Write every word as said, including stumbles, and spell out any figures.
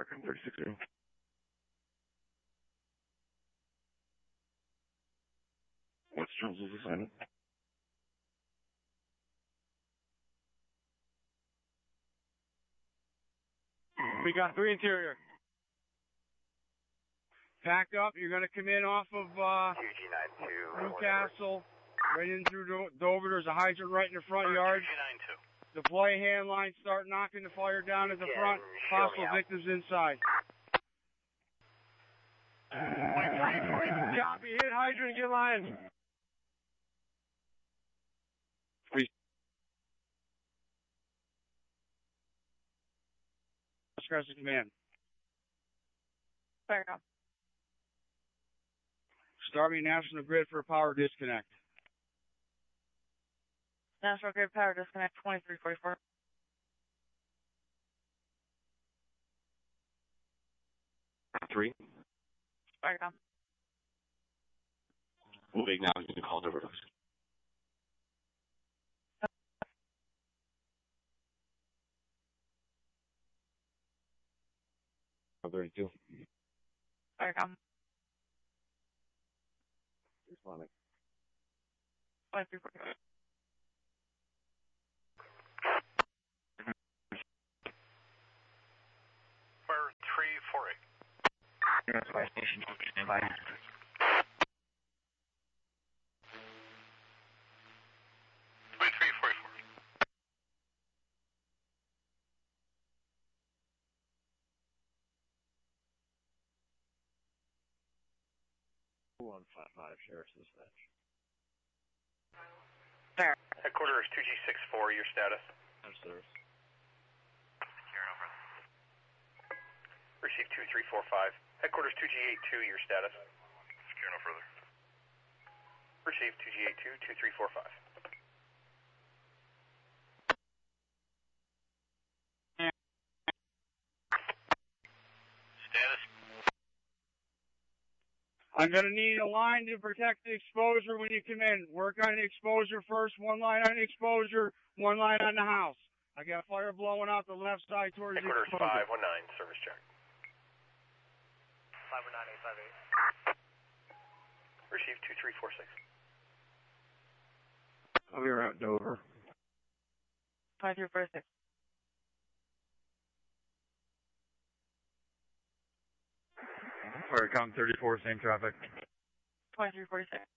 American thirty-six zero. What's Charles's assignment? We got three interior. Pack up. You're going to come in off of uh, Newcastle, right in through Do- Dover. There's a hydrant right in the front yard. Deploy hand line. Start knocking the fire down at the front. Possible victims inside. Copy. Hit hydrant. Get line. Scratch the command. Fire up. Start me National Grid for a power disconnect. National Grid power disconnect twenty-three forty-four. Three. Fire up. Moving now. You can call it over. thirty-two. Fire up. Responding. twenty-three forty-four. Fire three four eight. That's my station. Stand by. twenty-three forty-four. one five five, Sheriff's Dispatch. There. Headquarters two G six four, your status? I'm service. Here, over. Receive two three four five. Headquarters two G eight two, your status? Secure no further. Receive two G eight two, two three four five. Status? I'm going to need a line to protect the exposure when you come in. Work on the exposure first. One line on the exposure, one line on the house. I got fire blowing out the left side towards the Headquarters exposure. five one nine, service check. five one nine eight five eight. Receive two three four six. I'll be around Dover. twenty-three forty-six. Firecom thirty-four, same traffic. twenty-three forty-six.